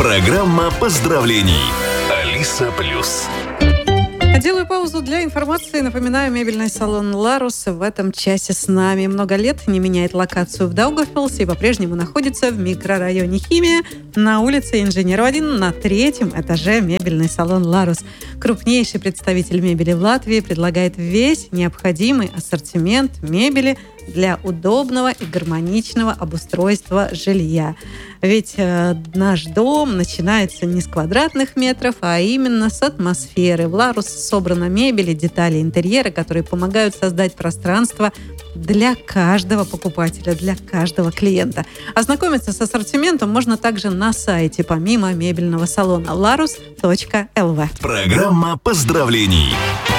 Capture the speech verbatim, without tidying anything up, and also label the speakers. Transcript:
Speaker 1: Программа поздравлений. Алиса Плюс.
Speaker 2: Делаю паузу для информации. Напоминаю, мебельный салон «Ларус» в этом часе с нами. Много лет не меняет локацию в Даугавпилсе и по-прежнему находится в микрорайоне Химия на улице Инженеров один на третьем этаже мебельный салон «Ларус». Крупнейший представитель мебели в Латвии предлагает весь необходимый ассортимент мебели для удобного и гармоничного обустройства жилья. Ведь э, наш дом начинается не с квадратных метров, а именно с атмосферы. В «Ларус» собрана мебель и детали интерьера, которые помогают создать пространство для каждого покупателя, для каждого клиента. Ознакомиться с ассортиментом можно также на сайте, помимо мебельного салона, larus точка эл ви.
Speaker 1: Программа поздравлений.